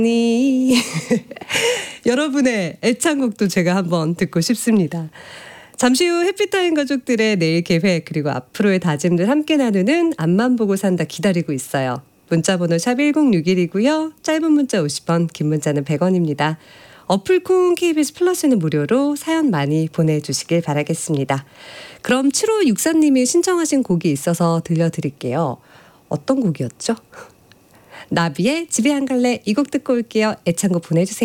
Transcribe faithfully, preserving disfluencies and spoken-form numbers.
니 여러분의 애창곡도 제가 한번 듣고 싶습니다. 잠시 후 해피타임 가족들의 내일 계획 그리고 앞으로의 다짐들 함께 나누는 앞만 보고 산다 기다리고 있어요. 문자번호 샵 일공육일이고요. 짧은 문자 오십 원, 긴 문자는 백 원입니다. 어플 콩 케이비에스 플러스는 무료로 사연 많이 보내주시길 바라겠습니다. 그럼 칠오육삼 님이 신청하신 곡이 있어서 들려드릴게요. 어떤 곡이었죠? 나비의 집에 한 갈래 이 곡 듣고 올게요. 애창곡 보내주세요.